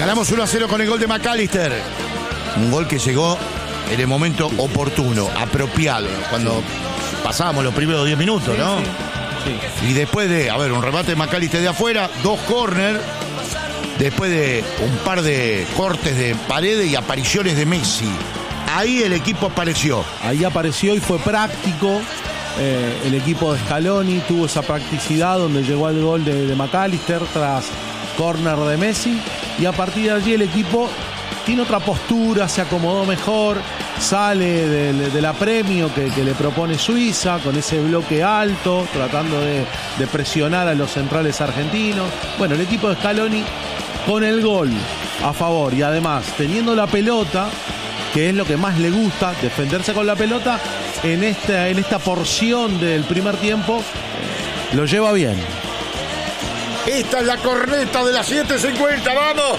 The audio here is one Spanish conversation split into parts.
Ganamos 1-0 con el gol de McAllister. Un gol que llegó en el momento oportuno, apropiado, cuando pasábamos los primeros 10 minutos, ¿no? Sí. Y después de, un remate de McAllister de afuera, 2 córner, después de un par de cortes de paredes y apariciones de Messi. Ahí el equipo apareció. Ahí apareció y fue práctico. El equipo de Scaloni tuvo esa practicidad donde llegó al gol de McAllister tras córner de Messi. Y a partir de allí el equipo tiene otra postura, se acomodó mejor, sale del apremio que le propone Suiza, con ese bloque alto, tratando de presionar a los centrales argentinos. Bueno, el equipo de Scaloni con el gol a favor y además teniendo la pelota, que es lo que más le gusta, defenderse con la pelota, en esta porción del primer tiempo, lo lleva bien. Esta es la corneta de las 7:50, ¡vamos!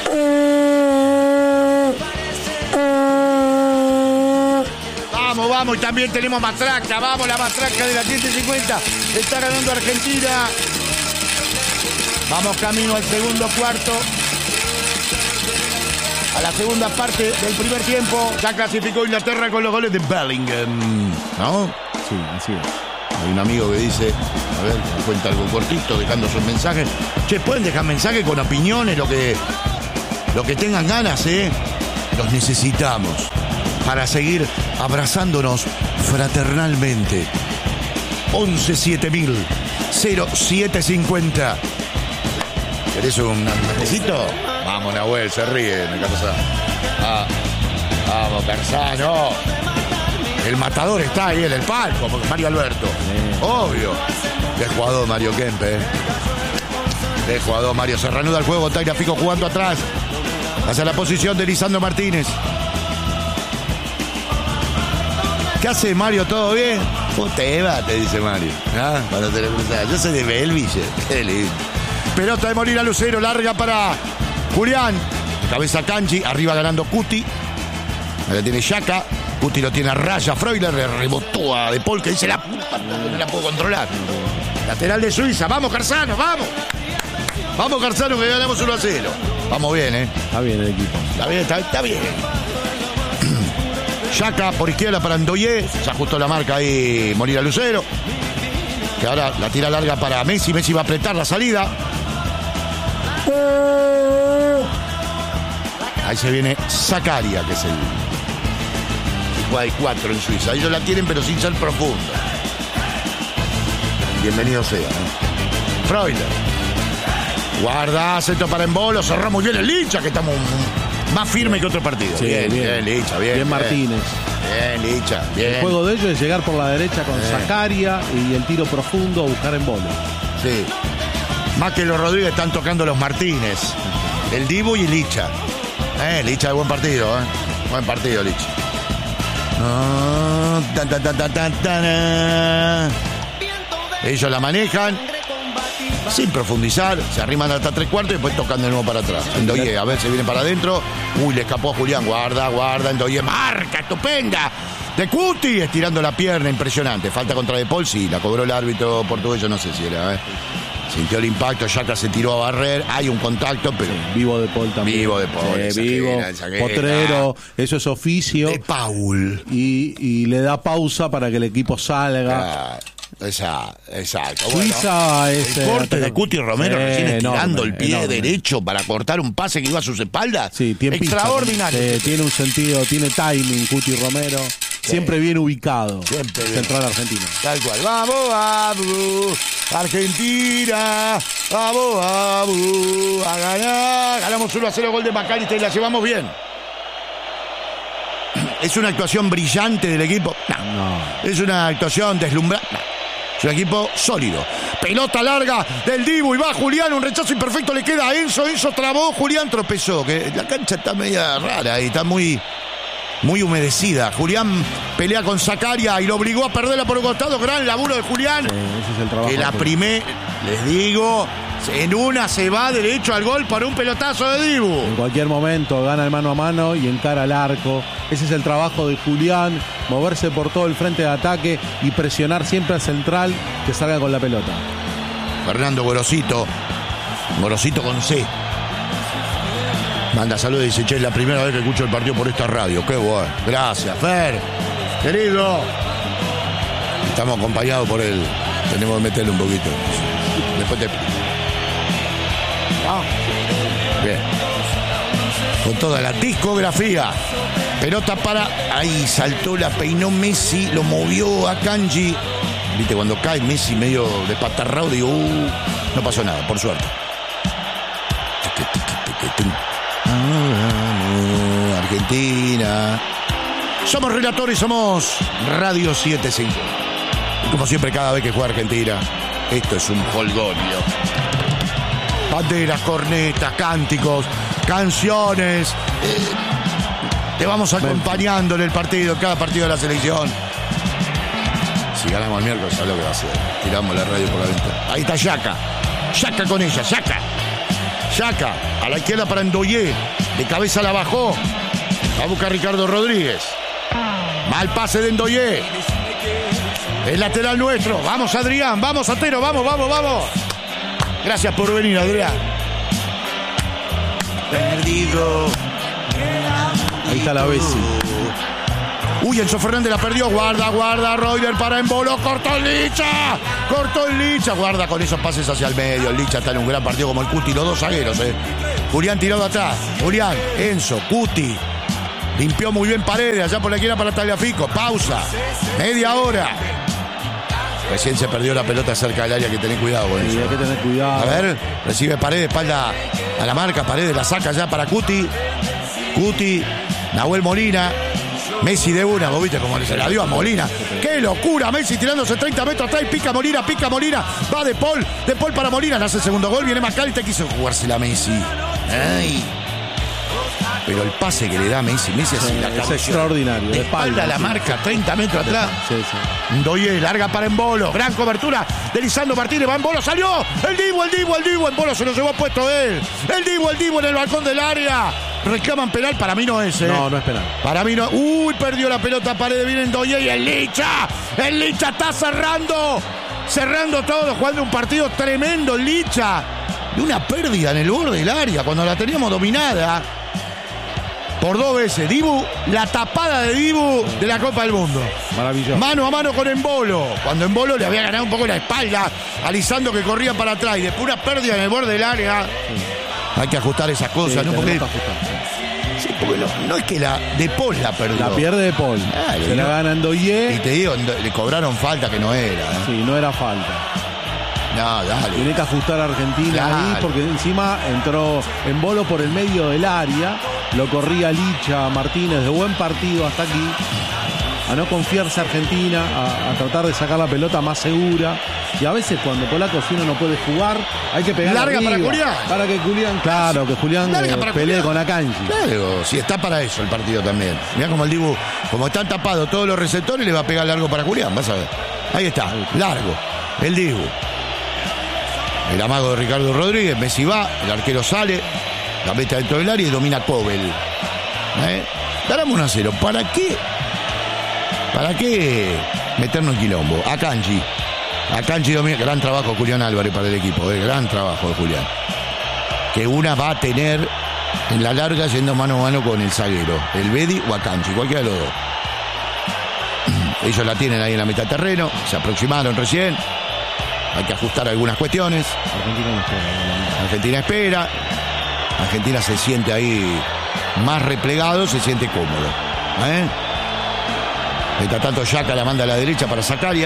Vamos, y también tenemos matraca, vamos, la matraca de las 7:50, está ganando Argentina. Vamos camino al segundo cuarto, a la segunda parte del primer tiempo. Ya clasificó Inglaterra con los goles de Bellingham, ¿no? Sí, así es. Hay un amigo que dice, a ver, me cuenta algo cortito, dejando sus mensajes. Che, pueden dejar mensajes con opiniones, lo que tengan ganas, los necesitamos para seguir abrazándonos fraternalmente. 11-7000-0750. ¿Querés un mesecito? Vamos, Nahuel, se ríe, me encanta. Vamos, Carzano. El matador está ahí en el palco, porque Mario Alberto. Obvio. Qué jugador Mario Kempe. Qué jugador Mario. Se reanuda el juego. Taira Fico jugando atrás. Hacia la posición de Lisandro Martínez. ¿Qué hace Mario? ¿Todo bien? ¿Cómo te va? Te dice Mario. Cuando te lo cruzas. Yo soy de Belville. Qué lindo. Pelota de Molina Lucero. Larga para Julián. Cabeza Canchi. Arriba ganando Cuti. Ahora tiene Yaka. Cuti lo tiene a raya, Freuler le rebotó a De Paul, que dice la puta, no la puedo controlar. Lateral de Suiza, vamos Carzano, vamos. Vamos Carzano, que ganamos 1-0. Vamos bien, Está bien el equipo. Está bien. Yaka por izquierda para Ndoye, se ajustó la marca ahí Molina Lucero, que ahora la tira larga para Messi, Messi va a apretar la salida. Ahí se viene Zakaria, que es el... Hay 4 en Suiza. Ellos la tienen, pero sin ser profundo. Bienvenido sea. Freuler. Guarda, centro para Embolo. Cerró muy bien el Licha, que estamos más firme que otro partido. Sí, bien, Licha, bien. Bien Martínez. Bien, Licha, bien. El juego de ellos es llegar por la derecha con Zakaria y el tiro profundo, buscar Embolo. Sí. Más que los Rodríguez están tocando los Martínez. El Dibu y Licha. Licha de buen partido, Buen partido, Licha. Ellos la manejan sin profundizar, se arriman hasta 3/4 y después tocan de nuevo para atrás. Ndoye, a ver si viene para adentro. Le escapó a Julián, guarda, Ndoye, marca estupenda de Cuti, estirando la pierna, impresionante. Falta contra De Paul, sí, la cobró el árbitro portugués, yo no sé si era, Sintió el impacto, Yaka se tiró a barrer, hay un contacto, pero... Vivo De Paul también. Vivo De Paul. Vivo, potrero, eso es oficio. De Paul. Y le da pausa para que el equipo salga. Exacto. Suiza bueno, es... el corte de Cuti Romero recién estirando el pie enorme. derecho para cortar un pase que iba a sus espaldas. Sí, extraordinario. Tiene un sentido, tiene timing Cuti Romero. Siempre bien ubicado. Siempre bien. Central argentino. Tal cual. Vamos, Argentina. Vamos, a ganar. Ganamos 1-0, gol de McAllister y la llevamos bien. ¿Es una actuación brillante del equipo? No. ¿Es una actuación deslumbrante? No. Es un equipo sólido. Pelota larga del Dibu y va Julián, un rechazo imperfecto le queda a Enzo trabó, Julián tropezó, que la cancha está media rara y está muy humedecida. Julián pelea con Zakaria y lo obligó a perderla por un costado. Gran laburo de Julián. Ese es el trabajo. Que la primera, les digo, en una se va derecho al gol para un pelotazo de Dibu. En cualquier momento gana el mano a mano y encara al arco. Ese es el trabajo de Julián, moverse por todo el frente de ataque y presionar siempre al central que salga con la pelota. Fernando Gorosito con C. Manda saludos y dice, che, es la primera vez que escucho el partido por esta radio. Qué bueno. Gracias, Fer. Querido. Estamos acompañados por él. Tenemos que meterle un poquito. Después te... Bien. Con toda la discografía. Pelota para... Ahí saltó, la peinó Messi, lo movió a Kanji. Viste, cuando cae Messi medio despatarrado, digo, no pasó nada, por suerte. Argentina. Somos relatores, somos Radio 75. Y como siempre, cada vez que juega Argentina, esto es un jolgorio. Banderas, cornetas, cánticos, canciones. Te vamos acompañando en el partido, en cada partido de la selección. Si ganamos el miércoles, ¿sabes lo que va a hacer? Tiramos la radio por la ventana. Ahí está Yaka. Yaka con ella, Yaka. Yaka, a la izquierda para Ndoye. De cabeza la bajó. Va a buscar Ricardo Rodríguez. Mal pase de Ndoye. El lateral nuestro. Vamos, Adrián. Vamos, Atero. Vamos, vamos, vamos. Gracias por venir, Adrián. Perdido. Ahí está la Bessi. Uy, Enzo Fernández la perdió. Guarda, guarda. Royder para Embolo. Cortó el Licha. Cortó el Licha. Guarda con esos pases hacia el medio. El Licha está en un gran partido como el Cuti. Los dos zagueros, Julián tirado atrás. Julián, Enzo, Cuti. Limpió muy bien Paredes. Allá por la esquina para Tagliafico. Pausa. Media hora. Recién se perdió la pelota cerca del área. Que tenés cuidado con eso. Hay que tener cuidado. A ver, recibe Paredes, espalda a la marca. Paredes la saca ya para Cuti. Cuti, Nahuel Molina. Messi de una, vos viste cómo se la dio a Molina. ¡Qué locura! Messi tirándose 30 metros atrás y pica Molina. Va De Paul para Molina. Le hace el segundo gol, viene McAllister, quiso jugársela a Messi. ¡Ay! Pero el pase que le da Messi así la es extraordinario. De espalda a la marca, 30 metros atrás. Sí. Ndoye, larga para Embolo. Gran cobertura de Lisandro Martínez. Va Embolo, salió. El Dibu. Embolo se lo llevó puesto él. El Dibu en el balcón del área. Reclaman penal, para mí no es, No, no es penal. Para mí no. Uy, perdió la pelota, Paredes, viene Ndoye y el Licha está cerrando todo, jugando un partido tremendo el Licha. Y una pérdida en el borde del área, cuando la teníamos dominada por 2 veces. Dibu, la tapada de Dibu de la Copa del Mundo. Maravilloso. Mano a mano con Embolo. Cuando Embolo le había ganado un poco la espalda a Lisandro, que corría para atrás. Y después una pérdida en el borde del área. Sí. Hay que ajustar esas cosas, ¿no? Porque no es que la De Paul la perdió. La pierde De Paul. Se la gana Ndoye. Y te digo, le cobraron falta que no era. Sí, no era falta. No, dale. Tiene que ajustar a Argentina ahí, porque encima entró Embolo por el medio del área. Lo corría Licha Martínez de buen partido hasta aquí. A no confiarse a Argentina, a tratar de sacar la pelota más segura. Y a veces cuando polacos, si uno no puede jugar, hay que pegar larga arriba, para Julián. Para que Julián, claro, que Julián pelee con Akanji. Claro, si está para eso el partido también. Mirá como el Dibu, como están tapados todos los receptores, le va a pegar largo para Julián, vas a ver. Ahí está, largo, el Dibu. El amago de Ricardo Rodríguez, Messi va, el arquero sale, la mete dentro del área y domina Kobel. Ganamos 1-0. ¿Para qué? ¿Para qué meternos en quilombo? Akanji domina. Gran trabajo de Julián Álvarez para el equipo. Gran trabajo de Julián. Que una va a tener en la larga yendo mano a mano con el zaguero. El Bedi o Akanji, cualquiera de los dos. Ellos la tienen ahí en la mitad de terreno. Se aproximaron recién. Hay que ajustar algunas cuestiones. Argentina espera. Argentina se siente ahí más replegado, se siente cómodo. Mientras tanto, Yaka la manda a la derecha para Zakaria.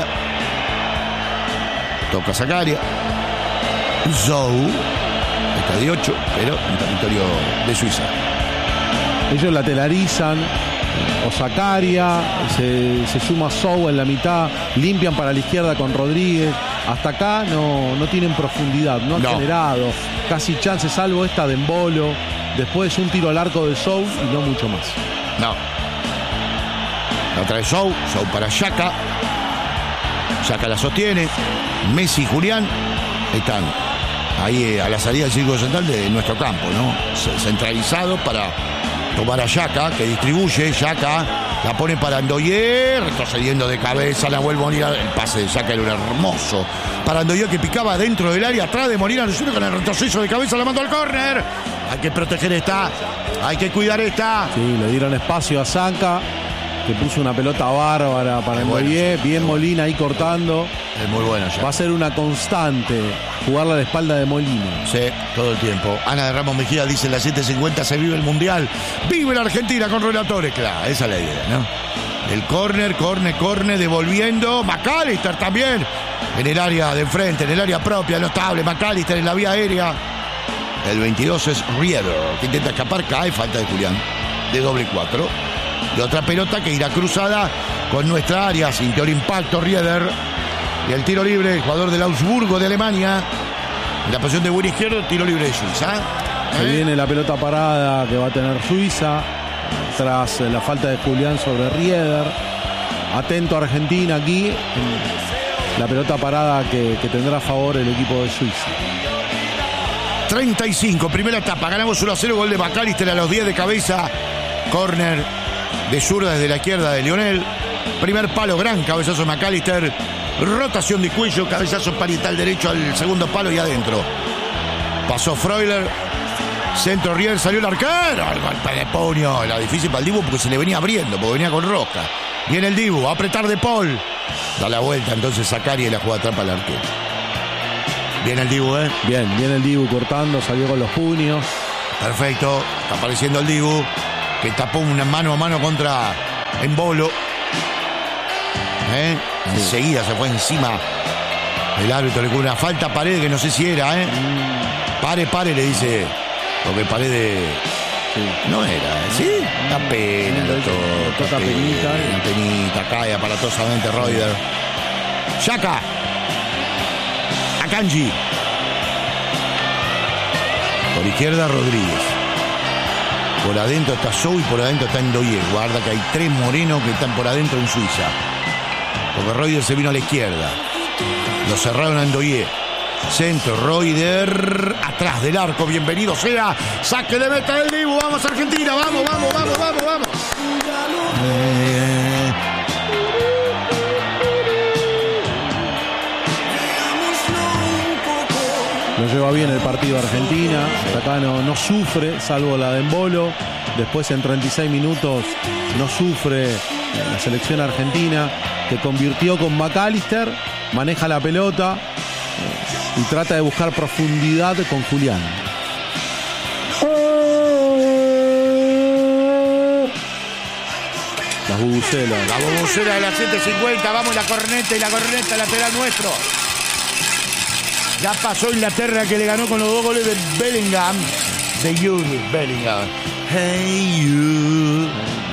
Toca Zakaria. Zou. Está de 8, pero en territorio de Suiza. Ellos lateralizan. O Zakaria, se suma Zou en la mitad, limpian para la izquierda con Rodríguez. Hasta acá no tienen profundidad, no han generado casi chances, salvo esta de Embolo. Después un tiro al arco de Zou y no mucho más. No. La trae Zou para Yaka. Yaka la sostiene. Messi y Julián están ahí a la salida del círculo central de nuestro campo, ¿no? Centralizado para tomar a Yaka, que distribuye. Yaka la pone para Ndoye, retrocediendo de cabeza, la vuelve a Molina. El pase de Yaka era un hermoso para Ndoye, que picaba dentro del área, atrás de Molina, con el retroceso de cabeza la mandó al córner. Hay que proteger esta. Hay que cuidar esta. Sí, le dieron espacio a Zanca, que puso una pelota bárbara para Endoye. Bien Molina ahí cortando. Es muy bueno ya. Va a ser una constante jugarle a la espalda de Molina. Sí, todo el tiempo. Ana de Ramos Mejía dice en la 7:50 se vive el Mundial. Vive la Argentina con relatores. Claro, esa es la idea, ¿no? El córner, devolviendo. McAllister también. En el área de enfrente, en el área propia, notable. McAllister en la vía aérea. El 22 es Rieder, que intenta escapar, cae, falta de Julián. De doble 4. Y otra pelota que irá cruzada con nuestra área. Sintió el impacto Rieder. Y el tiro libre, el jugador del Augsburgo de Alemania. En la posición de buen izquierdo, tiro libre de Suiza. Se viene la pelota parada que va a tener Suiza. Tras la falta de Julián sobre Rieder. Atento a Argentina aquí. La pelota parada que tendrá a favor el equipo de Suiza. 35, primera etapa, ganamos 1-0, gol de McAllister a los 10 de cabeza, córner de zurda desde la izquierda de Lionel, primer palo, gran cabezazo de McAllister, rotación de cuello, cabezazo parietal derecho al segundo palo y adentro. Pasó Freuler, centro Rieder, salió el arquero, el golpe de puño, era difícil para el Dibu porque se le venía abriendo, porque venía con rosca. Viene el Dibu, a apretar de Paul, da la vuelta entonces Zaccaria y la juega trampa al arquero. Bien el Dibu, Bien el Dibu cortando, salió con los puños. Perfecto, está apareciendo el Dibu, que tapó una mano a mano contra Embolo. Sí. Enseguida se fue encima. El árbitro le cubre una falta a Paredes, que no sé si era, Pare, le dice. Porque Paredes no era, ¿sí? Una pena, toca penita. Una penita, cae aparatosamente Reuter. Xhaka. Akanji. Por izquierda Rodríguez. Por adentro está Sou y por adentro está Ndoye. Guarda que hay 3 morenos que están por adentro en Suiza. Porque Reuter se vino a la izquierda. Lo cerraron a Ndoye. Centro, Reuter. Atrás del arco, bienvenido sea. Saque de meta del Dibu. Vamos Argentina, vamos. Lo lleva bien el partido Argentina. Acá no sufre, salvo la de Embolo. Después en 36 minutos no sufre la selección argentina, que convirtió con McAllister, maneja la pelota y trata de buscar profundidad con Julián. Las bubucelas. La bubucela de la 7:50. Vamos la corneta lateral nuestro. Ya pasó Inglaterra, que le ganó con los 2 goles de Bellingham. De Jude Bellingham. Hey you.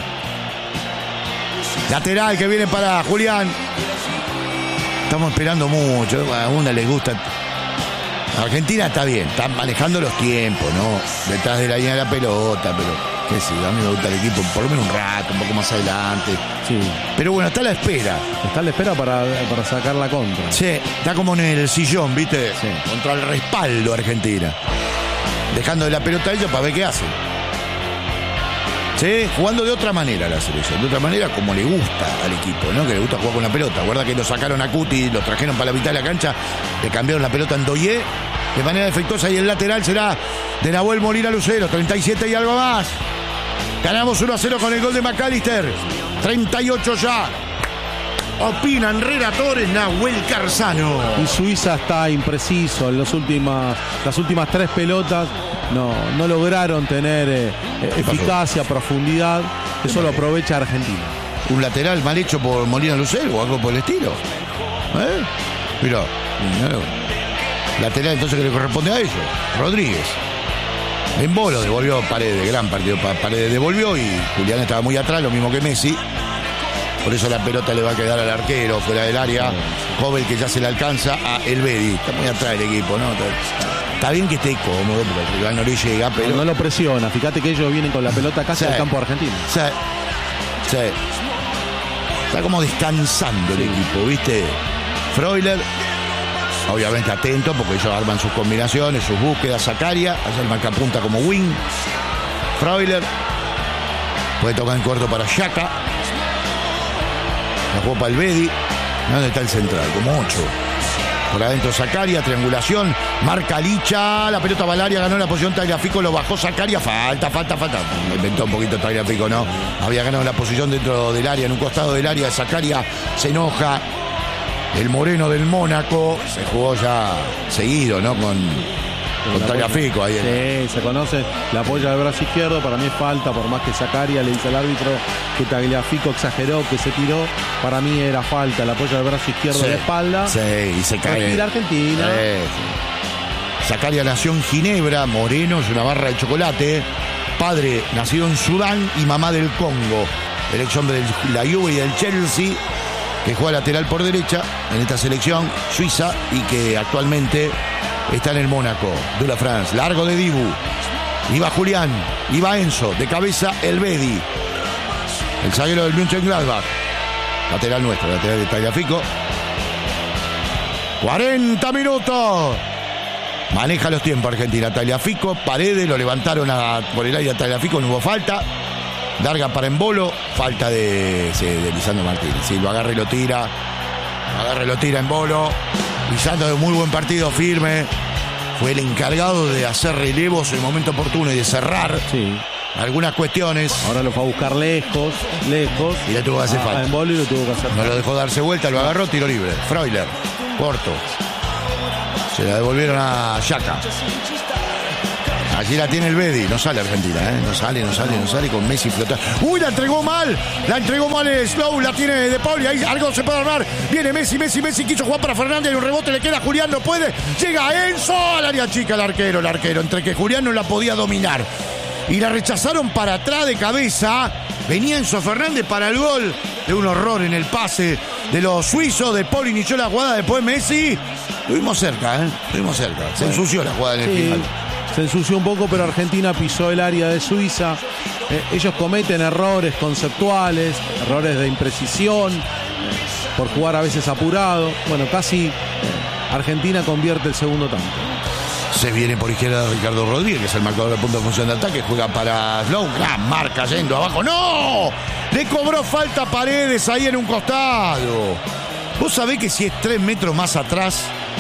Lateral que viene para Julián. Estamos esperando mucho. A una les gusta. Argentina está bien. Están manejando los tiempos, ¿no? Detrás de la línea de la pelota, pero... qué sé, a mí me gusta el equipo por lo menos un rato, un poco más adelante. Sí. Pero bueno, está a la espera. Está a la espera para sacar la contra. Sí, está como en el sillón, ¿viste? Sí. Contra el respaldo Argentina. Dejando de la pelota a ellos para ver qué hacen. Sí, jugando de otra manera la selección. De otra manera como le gusta al equipo, ¿no? Que le gusta jugar con la pelota. Guarda que lo sacaron a Cuti, lo trajeron para la mitad de la cancha, le cambiaron la pelota a Ndoye de manera defectuosa y el lateral será de Nahuel Molina Lucero. 37 y algo más. Ganamos 1-0 con el gol de McAllister. 38 ya. Opinan relatores Nahuel Carzano. Y Suiza está impreciso en las últimas 3 pelotas. No lograron tener eficacia, profundidad. Eso lo aprovecha Argentina. Un lateral mal hecho por Molina Lucero o algo por el estilo. Mirá. Lateral entonces que le corresponde a ellos. Rodríguez. Embolo devolvió Paredes, gran partido. Paredes devolvió y Julián estaba muy atrás, lo mismo que Messi. Por eso la pelota le va a quedar al arquero fuera del área. Joven que ya se le alcanza a Elvedi. Está muy atrás el equipo, ¿no? Está bien que esté cómodo porque el rival no le llega, pero... No lo presiona. Fíjate que ellos vienen con la pelota casi al campo argentino. Sí. Está como descansando el equipo, ¿viste? Freuler, obviamente atento porque ellos arman sus combinaciones, sus búsquedas. Zaccaria, allá el marcapunta como wing. Freuler puede tocar en corto para Xhaka. La jugó para Elvedi. ¿Dónde está el central? Como 8. Por adentro Zakaria, triangulación, marca Licha, la pelota Valaria, ganó la posición Tagliafico, lo bajó Zakaria, falta. Me inventó un poquito Tagliafico, ¿no? Había ganado la posición dentro del área, en un costado del área, Zakaria se enoja. El moreno del Mónaco se jugó ya seguido, ¿no? Con Tagliafico ahí. Sí, se conoce, la apoya del brazo izquierdo, para mí es falta, por más que Zakaria le dice al árbitro que Tagliafico exageró, que se tiró, para mí era falta, la apoya del brazo izquierdo de la espalda. Sí, y se cae. Respira Argentina. Zakaria nació en Ginebra, moreno, es una barra de chocolate. Padre nacido en Sudán y mamá del Congo. El ex hombre de la Juve y del Chelsea, que juega lateral por derecha en esta selección suiza y que actualmente está en el Mónaco de la France. Largo de Dibu. Iba Julián, iba Enzo, de cabeza el Bedi. El zaguero del Mönchengladbach. Lateral nuestro, lateral de Tagliafico. 40 minutos. Maneja los tiempos Argentina. Tagliafico, Paredes, lo levantaron por el aire a Tagliafico, no hubo falta. Larga para Embolo, falta de Lisandro Martínez. Sí, lo agarra y lo tira. Embolo. Lisandro de muy buen partido, firme. Fue el encargado de hacer relevos en el momento oportuno y de cerrar algunas cuestiones. Ahora lo fue a buscar lejos. Y le tuvo que hacer falta. A Embolo y lo tuvo que hacer. No lo dejó darse vuelta, lo agarró, tiro libre. Freuler, corto. Se la devolvieron a Xhaka. Allí la tiene el Bedi, no sale Argentina, no sale con Messi flotando. ¡Uy, la entregó mal Slow, la tiene De Paul y ahí algo se puede armar. Viene Messi, quiso jugar para Fernández, y un rebote le queda a Julián, no puede. Llega Enzo al área chica, el arquero, entre que Julián no la podía dominar y la rechazaron para atrás de cabeza. Venía Enzo Fernández para el gol, de un horror en el pase de los suizos. De Paul inició la jugada, después Messi. Estuvimos cerca. Se ensució la jugada en el final. Se ensució un poco, pero Argentina pisó el área de Suiza. Ellos cometen errores conceptuales, errores de imprecisión, por jugar a veces apurado. Bueno, casi Argentina convierte el segundo tanto. Se viene por izquierda Ricardo Rodríguez, el marcador de punto de función de ataque. Juega para Slow. Gran marca yendo abajo. ¡No! Le cobró falta Paredes ahí en un costado. Vos sabés que si es 3 metros más atrás,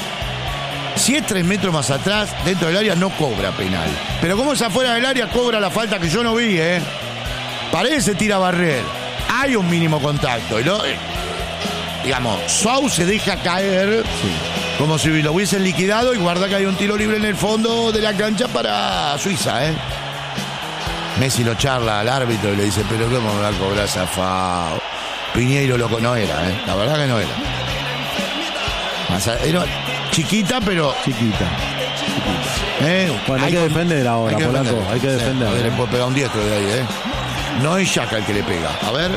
dentro del área no cobra penal. Pero como es afuera del área, cobra la falta que yo no vi, Paredes se tira a barrer. Hay un mínimo contacto. Y digamos, Sau se deja caer como si lo hubiesen liquidado y guarda que hay un tiro libre en el fondo de la cancha para Suiza, Messi lo charla al árbitro y le dice, pero ¿cómo me va a cobrar esa FAO? Piñeiro no era, la verdad que no era. Era chiquita, pero... Chiquita. Bueno, hay que defender ahora, Polaco. Hay que defender. A ver, le puede pegar un diestro de ahí, No es Xhaka el que le pega. A ver.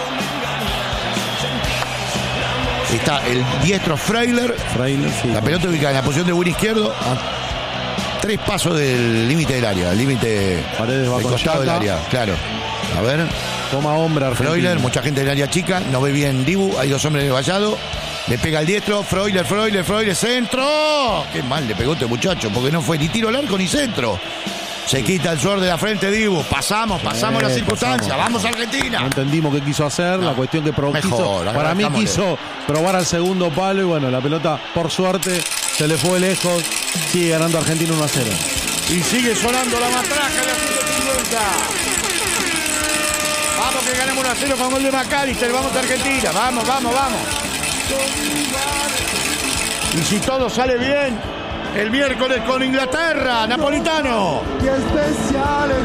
Está el diestro Freuler. Sí. La pelota ubicada en la posición de win izquierdo. A 3 pasos del límite del área. El límite del costado del área. Claro. A ver. Toma hombre Argentina. Freuler, mucha gente del área chica. No ve bien Dibu. Hay 2 hombres de vallado. Le pega el diestro, Freuler, centro. Qué mal le pegó este muchacho, porque no fue ni tiro al arco ni centro. Se quita el sudor de la frente, Dibu. Pasamos la circunstancia. Vamos a Argentina. No entendimos qué quiso hacer, la cuestión que para mí quiso probar al segundo palo y bueno, la pelota, por suerte, se le fue lejos. Sigue ganando Argentina 1-0. Y sigue sonando la matraca en la 150. Vamos que ganamos 1-0 con gol de McAllister. Vamos a Argentina. Vamos. Y si todo sale bien, el miércoles con Inglaterra, Napolitano. Y especiales.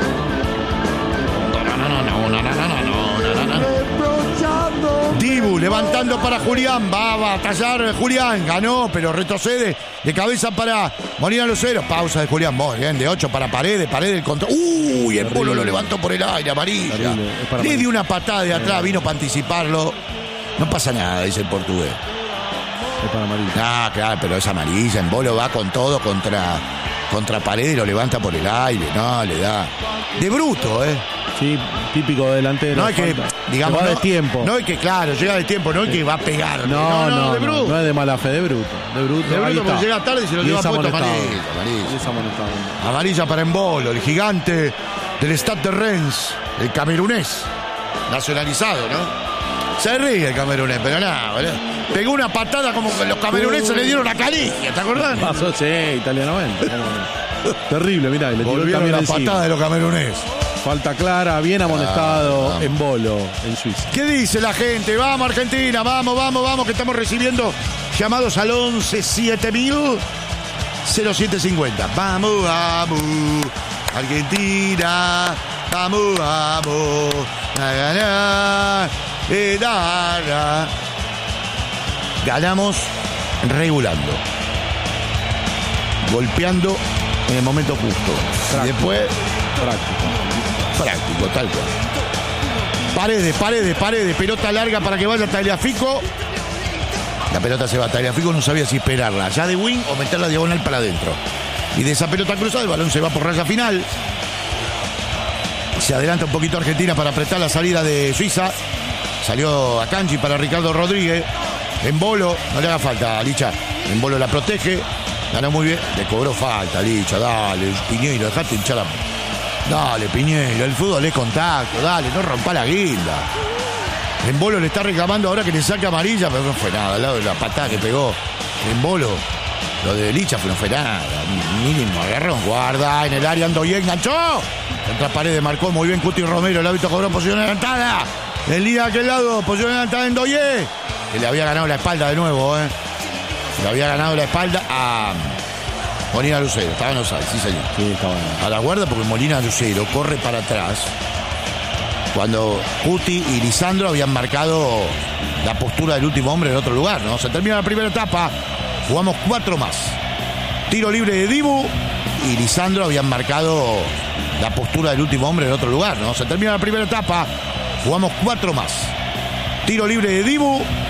Dibu levantando para Julián, va a batallar Julián, ganó, pero retrocede de cabeza para Molina Lucero. Pausa de Julián, muy bien, de 8 para Paredes el control. Uy, el Polo lo levantó por el aire, amarilla. Le dio una patada de atrás, vino para anticiparlo. No pasa nada, dice el portugués. Es para amarilla. Ah, claro, pero es amarilla. Embolo va con todo contra Paredes y lo levanta por el aire. No, le da. De bruto, Sí, típico delantero. No es que, digamos, va de tiempo. No es que, claro, llega de tiempo, no es que va a pegar. No, de bruto. No es de mala fe, de bruto. De bruto porque llega tarde y se lo lleva puesto amarilla. Amarilla para Embolo, el gigante del Stade de Reims, el camerunés, nacionalizado, ¿no? Se ríe el camerunés, pero nada, ¿verdad? Pegó una patada como que los cameruneses le dieron una caricia, ¿te acordás? Pasó, sí, italianamente. Terrible, mirá, le tiró Volvieron también la encima. patada de los cameruneses. Falta clara, bien amonestado en Bolo, en Suiza. ¿Qué dice la gente? Vamos, Argentina, vamos, que estamos recibiendo llamados al 11 7000 0750. Vamos, Argentina, vamos, a ganar, dar. Ganamos regulando, golpeando en el momento justo. Y después, práctico, tal cual. Paredes, pelota larga para que vaya Tagliafico. La pelota se va, Tagliafico no sabía si esperarla ya de wing o meterla diagonal para adentro. Y de esa pelota cruzada el balón se va por raya final. Se adelanta un poquito Argentina para apretar la salida de Suiza. Salió Akanji para Ricardo Rodríguez. En Bolo, no le haga falta a Licha. En Bolo la protege. Ganó muy bien. Le cobró falta, Licha. Dale, Piñeiro, dejate hinchar la... Dale, Piñeiro, el fútbol es contacto. Dale, no rompa la guinda. En Bolo le está reclamando ahora que le saque amarilla, pero no fue nada. Al lado de la patada que pegó en Bolo, lo de Licha no fue nada. Mínimo agarrón. Guarda, en el área Ndoye enganchó. Contra Paredes marcó muy bien Cuti Romero. El árbitro cobró posición adelantada. El día de aquel lado, posición adelantada en Ndoye. Que le había ganado la espalda de nuevo, Le había ganado la espalda a Molina Lucero. Estaba en Osal, sí señor. Sí, estaba bien. A la guarda porque Molina Lucero corre para atrás. Cuando Cuti y Lisandro habían marcado la postura del último hombre en otro lugar, ¿no? Se termina la primera etapa. Jugamos 4 más. Tiro libre de Dibu y Lisandro habían marcado la postura del último hombre en otro lugar, ¿no? Se termina la primera etapa. Jugamos 4 más. Tiro libre de Dibu